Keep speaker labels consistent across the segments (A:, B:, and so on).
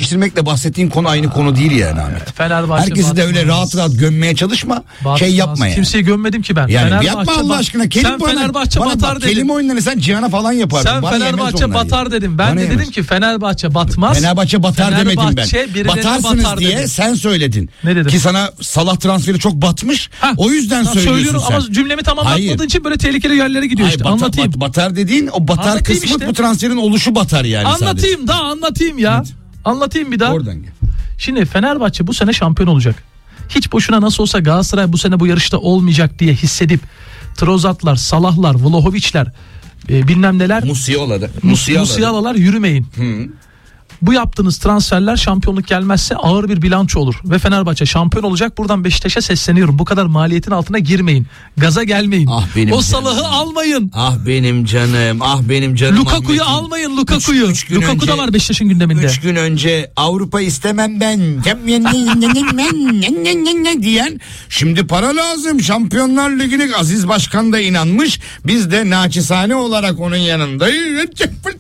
A: eleştirmekle bahsettiğin konu aynı konu değil yani Ahmet.
B: Fenerbahçe
A: herkesi de öyle rahat gömmeye çalışma. Şey yapma yani.
B: Kimseyi gömmedim ki ben.
A: Yani yapma Allah aşkına.
B: Sen Fenerbahçe batar dedin.
A: Kelime oyunlarını sen Cihan'a falan yapardın.
B: Sen Fenerbahçe batar dedim. Ben de dedim ki Fenerbahçe batmaz.
A: Fenerbahçe batar demedim ben. Batarsınız diye dedim. Sen söyledin.
B: Ne dedim?
A: Ki sana Salah transferi çok batmış. O yüzden söylüyorsun sen.
B: Ama cümlemi tamamlatmadığın için böyle tehlikeli yerlere gidiyor işte. Anlatayım.
A: Batar dediğin o batar kısmı işte. Bu transferin oluşu batar yani.
B: Anlatayım ya. Evet. Anlatayım bir daha.
A: Oradan gel.
B: Şimdi Fenerbahçe bu sene şampiyon olacak. Hiç boşuna nasıl olsa Galatasaray bu sene bu yarışta olmayacak diye hissedip Trozatlar, Salahlar, Vlahovic'ler bilmem neler Musialalar yürümeyin. Bu yaptığınız transferler şampiyonluk gelmezse ağır bir bilanço olur. Ve Fenerbahçe şampiyon olacak. Buradan Beşiktaş'a sesleniyorum. Bu kadar maliyetin altına girmeyin. Gaza gelmeyin. O Salah'ı almayın.
A: Ah benim canım.
B: Lukaku'yu almayın. Lukaku da var Beşiktaş'ın gündeminde.
A: 3 gün önce Avrupa istemem ben. diyen şimdi para lazım. Şampiyonlar Ligi'ne Aziz Başkan da inanmış. Biz de naçizane olarak onun yanındayız.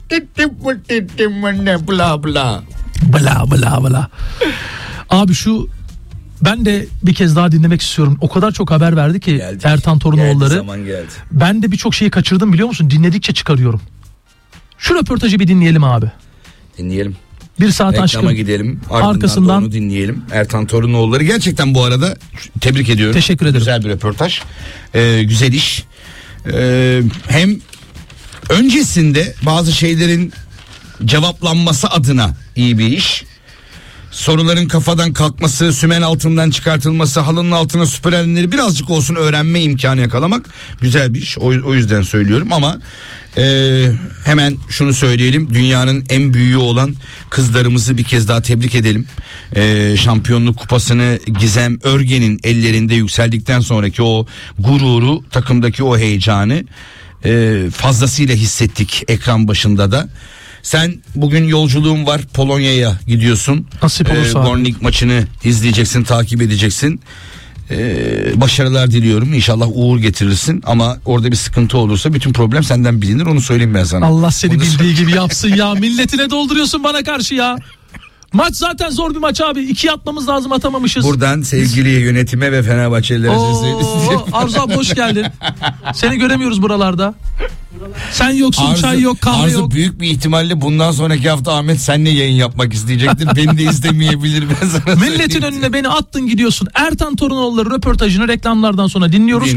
B: Bla. Abi ben de bir kez daha dinlemek istiyorum. O kadar çok haber verdi ki Ertan Torunoğulları. Ben de birçok şeyi kaçırdım biliyor musun? Dinledikçe çıkarıyorum. Şu röportajı bir dinleyelim abi.
A: Dinleyelim.
B: 1 saat aşkın.
A: Reklama gidelim. Arkasından onu dinleyelim. Ertan Torunoğulları gerçekten bu arada tebrik ediyorum.
B: Teşekkür ederim.
A: Güzel bir röportaj. Güzel iş. Hem öncesinde bazı şeylerin cevaplanması adına iyi bir iş. Soruların kafadan kalkması, sümen altından çıkartılması, halının altına süpürenleri birazcık olsun öğrenme imkanı yakalamak güzel bir iş. O yüzden söylüyorum ama hemen şunu söyleyelim. Dünyanın en büyüğü olan kızlarımızı bir kez daha tebrik edelim. Şampiyonluk kupasını Gizem Örgen'in ellerinde yükseldikten sonraki o gururu, takımdaki o heyecanı fazlasıyla hissettik ekran başında da. Sen bugün yolculuğun var, Polonya'ya gidiyorsun.
B: Nasip olursa.
A: Gornik maçını izleyeceksin, takip edeceksin. Başarılar diliyorum. İnşallah uğur getirirsin ama orada bir sıkıntı olursa bütün problem senden bilinir, onu söyleyeyim ben sana.
B: Allah seni bildiği gibi yapsın ya. Milletine dolduruyorsun bana karşı ya. Maç zaten zor bir maç abi. 2 atmamız lazım, atamamışız.
A: Buradan sevgili yönetime ve Fenerbahçelilere sesleniyorum.
B: Arzu abi hoş geldin. Seni göremiyoruz buralarda. Sen yoksun, çay yok, kahve yok.
A: Arzu büyük bir ihtimalle bundan sonraki hafta Ahmet seninle yayın yapmak isteyecektir. Beni de istemeyebilir, ben sana
B: Milletin önüne beni attın gidiyorsun. Ertan Torunoğulları röportajını reklamlardan sonra dinliyoruz.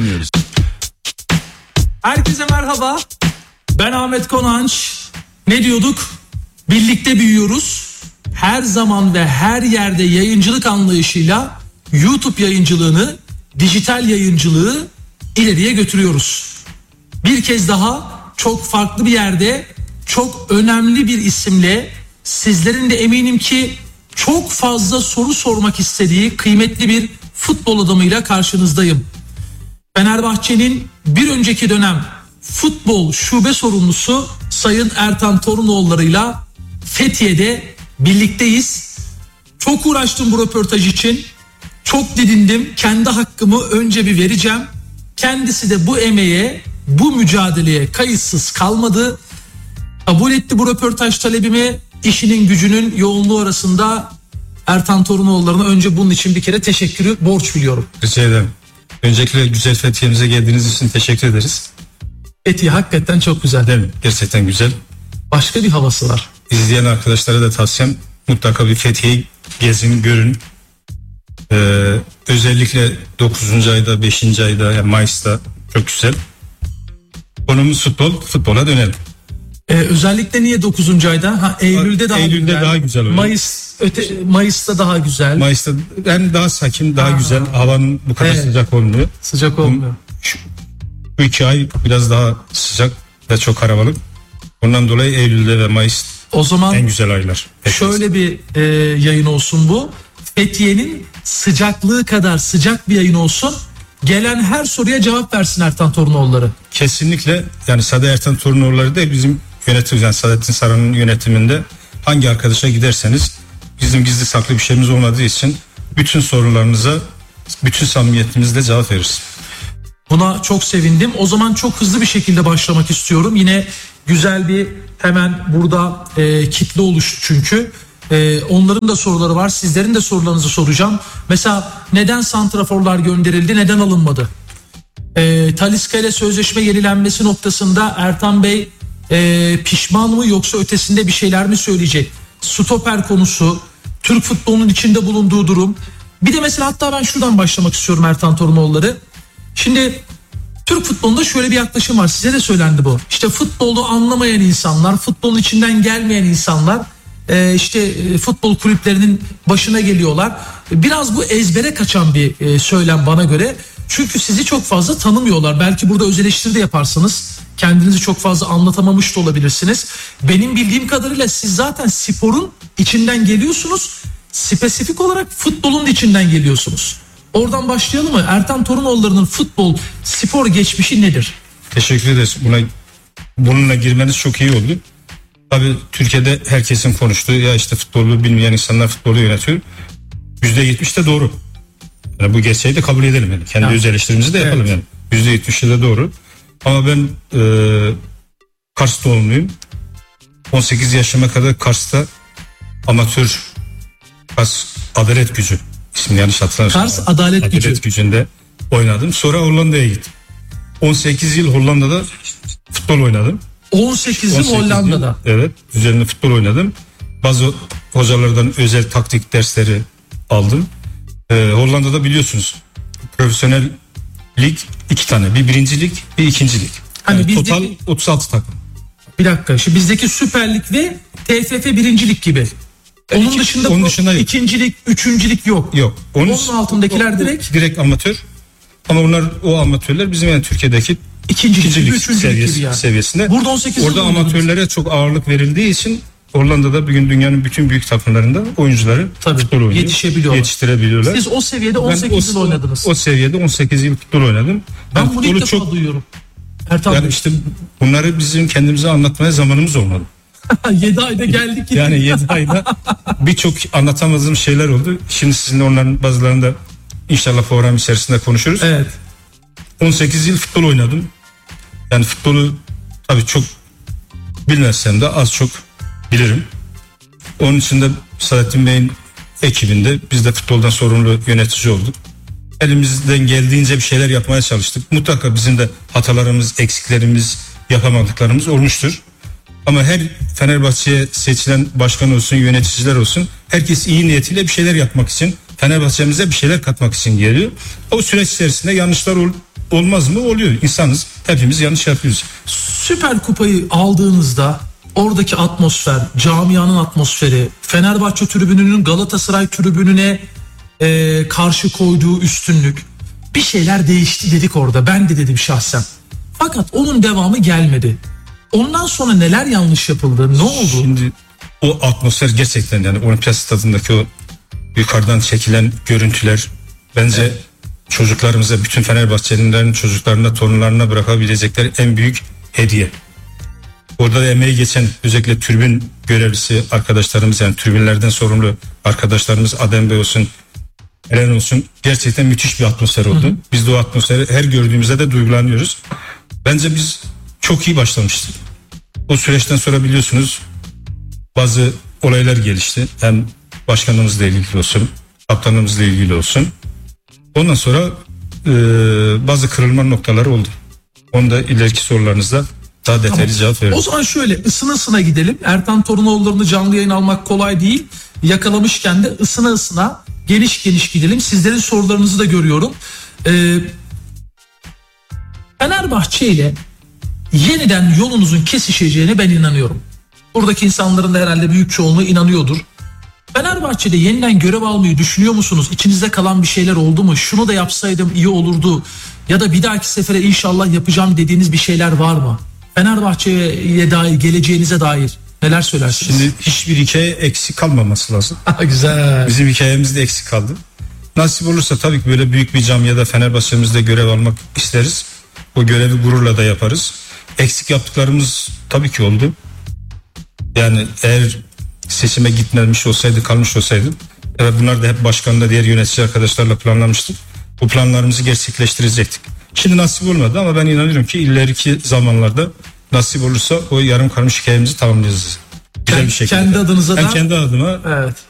B: Herkese merhaba. Ben Ahmet Konanç. Ne diyorduk? Birlikte büyüyoruz. Her zaman ve her yerde yayıncılık anlayışıyla YouTube yayıncılığını, dijital yayıncılığı ileriye götürüyoruz. Bir kez daha çok farklı bir yerde, çok önemli bir isimle, sizlerin de eminim ki çok fazla soru sormak istediği kıymetli bir futbol adamıyla karşınızdayım. Fenerbahçe'nin bir önceki dönem futbol şube sorumlusu Sayın Ertan Torunoğulları'yla Fethiye'de birlikteyiz. Çok uğraştım bu röportaj için. Çok didindim. Kendi hakkımı önce bir vereceğim. Kendisi de bu emeğe, bu mücadeleye kayıtsız kalmadı. Kabul etti bu röportaj talebimi. İşinin gücünün yoğunluğu arasında Ertan Torunoğulları'na önce bunun için bir kere teşekkürü borç biliyorum.
C: Rica ederim. Öncelikle güzel Fethiye'mize geldiğiniz için teşekkür ederiz.
B: Fethiye hakikaten çok güzel.
C: Değil mi? Gerçekten güzel.
B: Başka bir havası var.
C: İzleyen arkadaşlara da tavsiyem mutlaka bir Fethiye'yi gezin, görün. Özellikle 9. ayda, 5. ayda, yani Mayıs'ta çok güzel. Konumuz futbol, futbola dönelim.
B: Özellikle niye 9. ayda? Eylül'de daha
C: Eylül'de
B: güzel.
C: daha güzel oluyor.
B: Mayıs'ta daha güzel.
C: Mayıs'ta hem daha sakin, daha güzel. Havanın bu kadar sıcak olmuyor.
B: Sıcak olmuyor.
C: Bu 2 ay biraz daha sıcak ve çok karabalık. Ondan dolayı Eylül'de ve Mayıs
B: o zaman
C: en güzel aylar.
B: Şöyle bir yayın olsun bu. Fethiye'nin sıcaklığı kadar sıcak bir yayın olsun. Gelen her soruya cevap versin Ertan Torunoğulları.
C: Kesinlikle, yani Sade Ertan Torunoğulları da bizim yönetimimiz, yani Saadettin Saran'ın yönetiminde hangi arkadaşa giderseniz bizim gizli saklı bir şeyimiz olmadığı için bütün sorularınıza bütün samimiyetimizle cevap veririz.
B: Buna çok sevindim. O zaman çok hızlı bir şekilde başlamak istiyorum. Yine güzel bir hemen burada kitle oluştu çünkü. Onların da soruları var. Sizlerin de sorularınızı soracağım. Mesela neden santraforlar gönderildi? Neden alınmadı? Talisca ile sözleşme yenilenmesi noktasında Ertan Bey pişman mı yoksa ötesinde bir şeyler mi söyleyecek? Stoper konusu, Türk futbolunun içinde bulunduğu durum. Bir de mesela hatta ben şuradan başlamak istiyorum Ertan Torunoğulları. Şimdi Türk futbolunda şöyle bir yaklaşım var. Size de söylendi bu. İşte futbolu anlamayan insanlar, futbolun içinden gelmeyen insanlar işte futbol kulüplerinin başına geliyorlar. Biraz bu ezbere kaçan bir söylem bana göre. Çünkü sizi çok fazla tanımıyorlar. Belki burada öz eleştiri de yaparsınız. Kendinizi çok fazla anlatamamış da olabilirsiniz. Benim bildiğim kadarıyla siz zaten sporun içinden geliyorsunuz. Spesifik olarak futbolun içinden geliyorsunuz. Oradan başlayalım mı? Ertan Torunoğulları'nın futbol, spor geçmişi nedir?
C: Teşekkür ederiz. Bununla girmeniz çok iyi oldu. Tabii Türkiye'de herkesin konuştuğu ya işte futbolu bilmeyen insanlar futbolu yönetiyor. %70 de doğru. Yani bu gerçeği de kabul edelim. Yani. Kendi öz eleştirimizi de yapalım yani. %70'i de doğru. Ama ben Kars doğumluyum. 18 yaşıma kadar Kars'ta amatör Kars Adalet Gücü ismini yanlış hatırlamıyorum.
B: Kars Adalet
C: Gücü'nde oynadım. Sonra Hollanda'ya gittim. 18 yıl Hollanda'da futbol oynadım.
B: 18 yıl Hollanda'da.
C: Evet, üzerinde futbol oynadım. Bazı hocalardan özel taktik dersleri aldım. Hollanda'da biliyorsunuz profesyonel lig 2 tane. Bir birinci lig, bir ikinci lig.
B: Hani
C: yani total 36 takım.
B: Bir dakika. Şimdi bizdeki Süper Lig ve TFF birincilik gibi. Onun dışında ikincilik, üçüncülük yok.
C: Yok.
B: Onun altındakiler direkt
C: amatör. Ama o amatörler bizim yani Türkiye'deki ikincilik seviyesinde.
B: Burada 18
C: orada amatörlere çok ağırlık verildiği için Hollanda'da bugün dünyanın bütün büyük takımlarında oyuncuları futbol oynuyor. Yetiştirebiliyorlar.
B: Siz o seviyede 18 yıl oynadınız.
C: O seviyede 18 yıl futbol oynadım.
B: Ben bunu ilk defa duyuyorum.
C: Yani işte bunları bizim kendimize anlatmaya zamanımız olmadı.
B: 7 ayda geldik.
C: Yani 7 ayda birçok anlatamadığım şeyler oldu. Şimdi sizinle onların bazılarını da inşallah program içerisinde konuşuruz.
B: Evet.
C: 18 yıl futbol oynadım. Yani futbolu tabii çok bilmezsem de az çok bilirim. Onun için de Saadettin Bey'in ekibinde biz de futboldan sorumlu yönetici olduk. Elimizden geldiğince bir şeyler yapmaya çalıştık. Mutlaka bizim de hatalarımız, eksiklerimiz, yapamadıklarımız olmuştur. Ama her Fenerbahçe'ye seçilen başkan olsun, yöneticiler olsun, herkes iyi niyetiyle bir şeyler yapmak için, Fenerbahçe'mize bir şeyler katmak için geliyor. O süreç içerisinde yanlışlar olmaz mı? Oluyor. İnsanız. Hepimiz yanlış yapıyoruz.
B: Süper Kupayı aldığınızda oradaki atmosfer, camianın atmosferi, Fenerbahçe tribününün Galatasaray tribününe karşı koyduğu üstünlük, bir şeyler değişti dedik orada. Ben de dedim şahsen. Fakat onun devamı gelmedi. Ondan sonra neler yanlış yapıldı? Ne oldu?
C: Şimdi o atmosfer gerçekten yani Olimpiyat Stadı'ndaki o yukarıdan çekilen görüntüler bence çocuklarımıza, bütün Fenerbahçelilerin çocuklarına, torunlarına bırakabilecekleri en büyük hediye. Orada da emeği geçen özellikle tribün görevlisi arkadaşlarımız, yani tribünlerden sorumlu arkadaşlarımız, Adem Bey olsun, Eren olsun, gerçekten müthiş bir atmosfer oldu. Hı hı. Biz de o atmosferi her gördüğümüzde de duygulanıyoruz. Bence biz çok iyi başlamıştık. O süreçten sonra biliyorsunuz bazı olaylar gelişti. Hem başkanımızla ilgili olsun, kaptanımızla ilgili olsun. Ondan sonra bazı kırılma noktaları oldu. Onu da ileriki sorularınızda daha detaylı cevap veririm.
B: O zaman şöyle ısına gidelim. Ertan Torunoğulları'nı canlı yayın almak kolay değil. Yakalamışken de ısına geniş gidelim. Sizlerin sorularınızı da görüyorum. Fenerbahçe ile yeniden yolunuzun kesişeceğine ben inanıyorum. Buradaki insanların da herhalde büyük çoğunluğu inanıyordur. Fenerbahçe'de yeniden görev almayı düşünüyor musunuz? İçinizde kalan bir şeyler oldu mu? Şunu da yapsaydım iyi olurdu. Ya da bir dahaki sefere inşallah yapacağım dediğiniz bir şeyler var mı? Fenerbahçe'ye dair, geleceğinize dair neler söylersiniz?
C: Şimdi hiçbir hikaye eksik kalmaması lazım.
B: Güzel.
C: Bizim hikayemiz de eksik kaldı. Nasip olursa tabii ki böyle büyük bir camiada Fenerbahçe'mizde görev almak isteriz. O görevi gururla da yaparız. Eksik yaptıklarımız tabii ki oldu. Yani eğer seçime gitmemiş olsaydı, kalmış olsaydı, evet, bunlar da hep başkanla, diğer yönetici arkadaşlarla planlamıştık. Bu planlarımızı gerçekleştirecektik. Şimdi nasip olmadı ama ben inanıyorum ki ileriki zamanlarda nasip olursa o yarım kalmış hikayemizi tamamlayacağız. güzel bir şekilde.
B: Kendi adınıza
C: Hem
B: da.
C: kendi adıma
B: Evet.